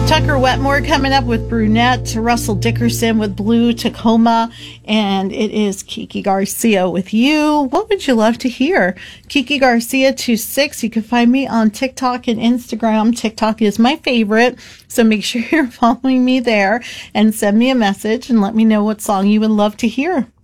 Tucker Wetmore coming up with Brunette, Russell Dickerson with Blue Tacoma, and it is Kiki Garcia with You. What would you love to hear? Kiki Garcia 26. You can find me on TikTok and Instagram. TikTok is my favorite, so make sure you're following me there and send me a message and let me know what song you would love to hear.